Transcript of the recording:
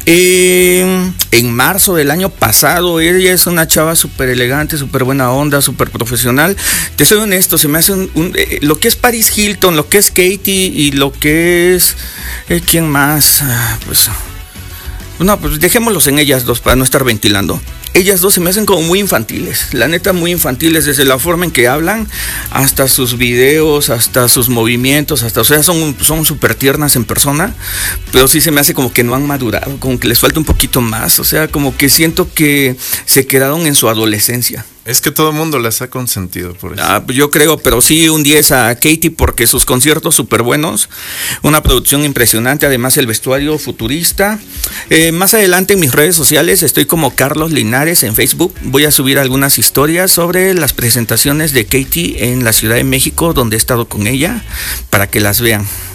En marzo del año pasado. Ella es una chava súper elegante, súper buena onda, súper profesional. Te soy honesto, se me hace lo que es Paris Hilton, lo que es Katie y lo que es ¿quién más? Pues dejémoslos en ellas dos para no estar ventilando. Ellas dos se me hacen como muy infantiles, la neta muy infantiles, desde la forma en que hablan, hasta sus videos, hasta sus movimientos, o sea, son súper tiernas en persona, pero sí se me hace como que no han madurado, como que les falta un poquito más, o sea, como que siento que se quedaron en su adolescencia. Es que todo el mundo las ha consentido por eso. Pues yo creo, pero sí un 10 a Katie porque sus conciertos súper buenos, una producción impresionante, además el vestuario futurista. Más adelante en mis redes sociales estoy como Carlos Linares en Facebook. Voy a subir algunas historias sobre las presentaciones de Katie en la Ciudad de México, donde he estado con ella, para que las vean.